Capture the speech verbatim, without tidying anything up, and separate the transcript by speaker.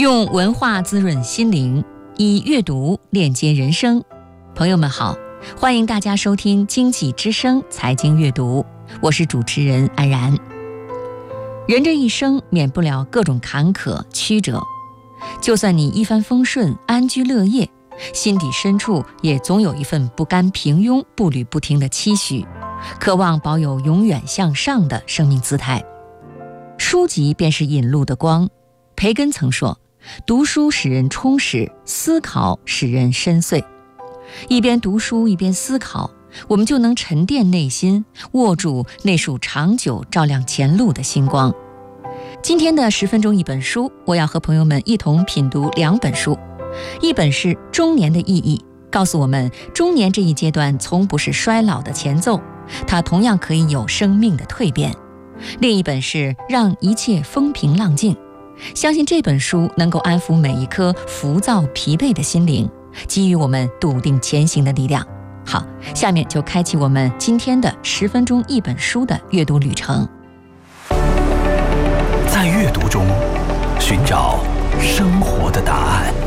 Speaker 1: 用文化滋润心灵，以阅读链接人生。朋友们好，欢迎大家收听经济之声财经阅读，我是主持人安然。人这一生免不了各种坎坷曲折，就算你一帆风顺安居乐业，心底深处也总有一份不甘平庸步履不停的期许，渴望保有永远向上的生命姿态。书籍便是引路的光。培根曾说，读书使人充实，思考使人深邃。一边读书一边思考，我们就能沉淀内心，握住那束长久照亮前路的星光。今天的十分钟一本书，我要和朋友们一同品读两本书。一本是《中年的意义》，告诉我们中年这一阶段从不是衰老的前奏，它同样可以有生命的蜕变。另一本是《让一切风平浪静》，相信这本书能够安抚每一颗浮躁疲惫的心灵，给予我们笃定前行的力量。好，下面就开启我们今天的十分钟一本书的阅读旅程。
Speaker 2: 在阅读中寻找生活的答案。